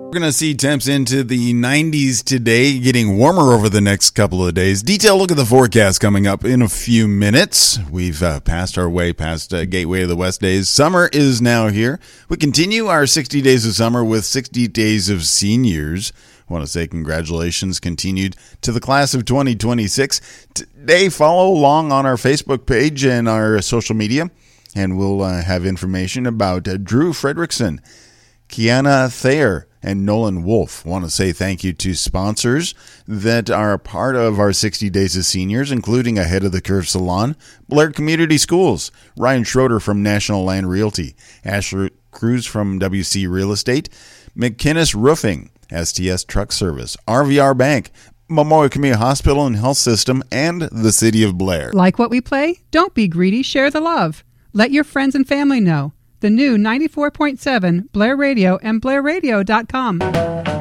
We're going to see temps into the 90s today, getting warmer over the next couple of days. Detailed look at the forecast coming up in a few minutes. We've passed our way past Gateway to the West days. Summer is now here. We continue our 60 days of summer with 60 days of seniors. I want to say congratulations continued to the class of 2026. Today, follow along on our Facebook page and our social media, and we'll have information about Drew Fredrickson, Kiana Thayer, and Nolan Wolf. I want to say thank you to sponsors that are a part of our 60 Days of Seniors, including Ahead of the Curve Salon, Blair Community Schools, Ryan Schroeder from National Land Realty, Ashley Cruz from WC Real Estate, McKinnis Roofing, STS Truck Service, RVR Bank, Memorial Community Hospital and Health System, and the City of Blair. Like what we play? Don't be greedy. Share the love. Let your friends and family know. The new 94.7 Blair Radio and BlairRadio.com.